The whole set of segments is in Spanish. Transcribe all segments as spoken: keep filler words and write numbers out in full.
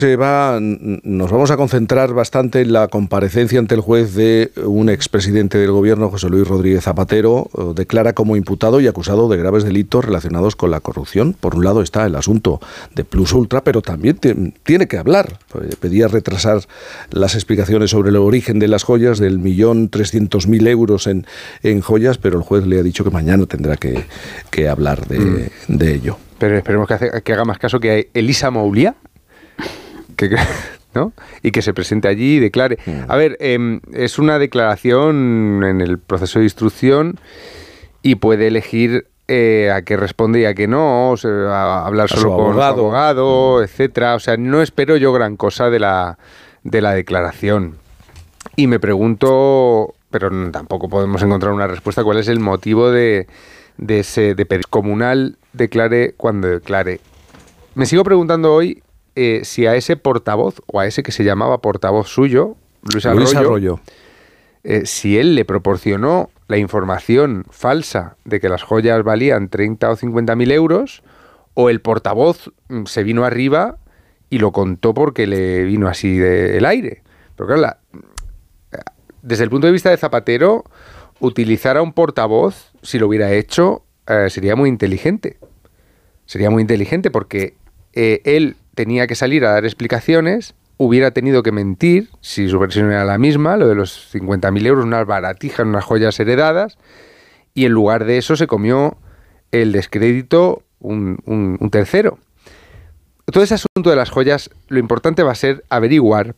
Se va, nos vamos a concentrar bastante en la comparecencia ante el juez de un expresidente del gobierno, José Luis Rodríguez Zapatero. Declara como imputado y acusado de graves delitos relacionados con la corrupción. Por un lado está el asunto de Plus Ultra, pero también te, tiene que hablar. Pedía retrasar las explicaciones sobre el origen de las joyas, del millón trescientos mil euros en, en joyas, pero el juez le ha dicho que mañana tendrá que, que hablar de, mm. de ello. Pero esperemos que, hace, que haga más caso que Elisa Moulia. Que, ¿no? Y que se presente allí y declare. A ver, eh, es una declaración en el proceso de instrucción y puede elegir eh, a qué responde y a qué no, o sea, a hablar a solo con abogado. su abogado, etcétera. O sea, no espero yo gran cosa de la, de la declaración. Y me pregunto, pero tampoco podemos encontrar una respuesta, cuál es el motivo de, de ese de pedir comunal declare cuando declare. Me sigo preguntando hoy Eh, si a ese portavoz, o a ese que se llamaba portavoz suyo, Luis Arroyo, Luis Arroyo. Eh, si él le proporcionó la información falsa de que las joyas valían treinta o cincuenta mil euros, o el portavoz mm, se vino arriba y lo contó porque le vino así del aire. Pero claro, la, desde el punto de vista de Zapatero, utilizar a un portavoz, si lo hubiera hecho, eh, sería muy inteligente. Sería muy inteligente porque eh, él tenía que salir a dar explicaciones, hubiera tenido que mentir, si su versión era la misma, lo de los cincuenta mil euros, unas baratijas, unas joyas heredadas, y en lugar de eso se comió el descrédito un, un, un tercero. Todo ese asunto de las joyas, lo importante va a ser averiguar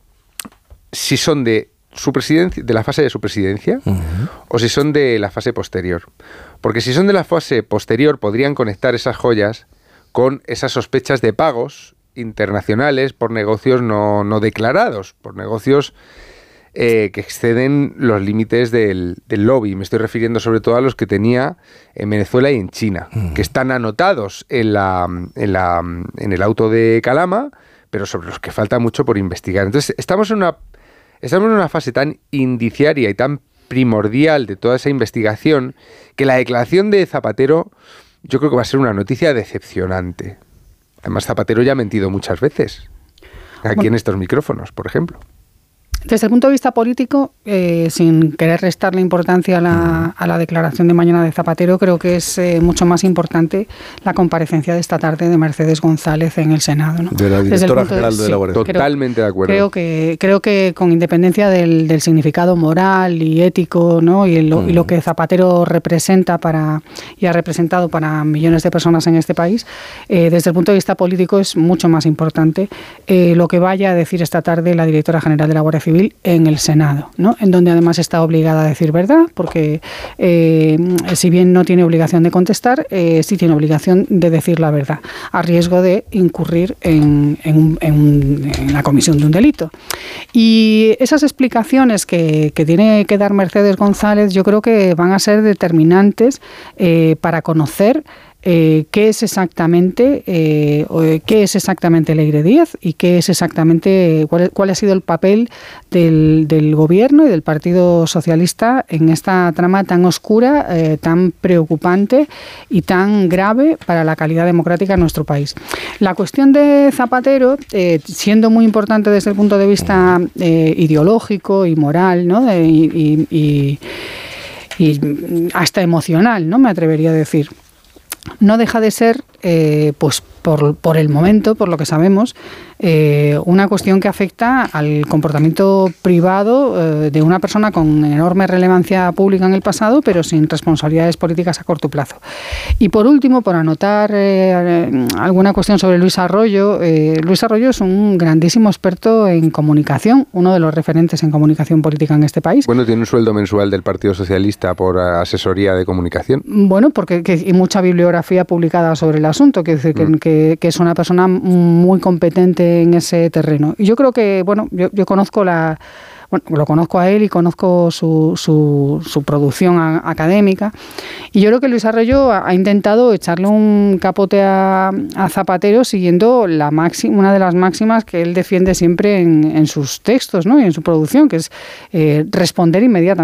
si son de su presidencia, de la fase de su presidencia, uh-huh. o si son de la fase posterior. Porque si son de la fase posterior, podrían conectar esas joyas con esas sospechas de pagos internacionales por negocios no, no declarados, por negocios eh, que exceden los límites del, del lobby. Me estoy refiriendo sobre todo a los que tenía en Venezuela y en China, mm. que están anotados en, la, en, la, en el auto de Calama, pero sobre los que falta mucho por investigar. Entonces, estamos en una, estamos en una fase tan indiciaria y tan primordial de toda esa investigación que la declaración de Zapatero yo creo que va a ser una noticia decepcionante. Además, Zapatero ya ha mentido muchas veces. Aquí bueno, en estos micrófonos, por ejemplo. Desde el punto de vista político, eh, sin querer restarle importancia a la, a la declaración de mañana de Zapatero, creo que es eh, mucho más importante la comparecencia de esta tarde de Mercedes González en el Senado, ¿no? De la directora general de, de la Guardia Civil. Totalmente de acuerdo. Creo que, creo que con independencia del, del significado moral y ético, ¿no? y, el, mm. y lo que Zapatero representa para y ha representado para millones de personas en este país, eh, desde el punto de vista político es mucho más importante eh, lo que vaya a decir esta tarde la directora general de la Guardia Civil en el Senado, ¿no? En donde además está obligada a decir verdad, porque eh, si bien no tiene obligación de contestar, eh, sí tiene obligación de decir la verdad, a riesgo de incurrir en, en, en, en la comisión de un delito. Y esas explicaciones que, que tiene que dar Mercedes González, yo creo que van a ser determinantes eh, para conocer Eh, qué es exactamente eh, qué es exactamente Leire Díaz y qué es exactamente cuál, cuál ha sido el papel del, del gobierno y del Partido Socialista en esta trama tan oscura, eh, tan preocupante y tan grave para la calidad democrática en nuestro país. La cuestión de Zapatero, eh, siendo muy importante desde el punto de vista eh, ideológico y moral, ¿no? Eh, y, y, y hasta emocional, ¿no? Me atrevería a decir. No deja de ser, eh, pues por, por el momento, por lo que sabemos, eh, una cuestión que afecta al comportamiento privado eh, de una persona con enorme relevancia pública en el pasado, pero sin responsabilidades políticas a corto plazo. Y por último, por anotar eh, alguna cuestión sobre Luis Arroyo, eh, Luis Arroyo es un grandísimo experto en comunicación, uno de los referentes en comunicación política en este país. Bueno, tiene un sueldo mensual del Partido Socialista por asesoría de comunicación. Bueno, porque que, y mucha bibliografía publicada sobre el asunto, quiero decir que, mm. que, que es una persona muy competente en ese terreno. Y yo creo que, bueno, yo, yo conozco la... Bueno, lo conozco a él y conozco su, su, su producción a, académica. Y yo creo que Luis Arroyo ha, ha intentado echarle un capote a, a Zapatero siguiendo la máxima, una de las máximas que él defiende siempre en, en sus textos, ¿no? Y en su producción, que es eh, responder inmediatamente.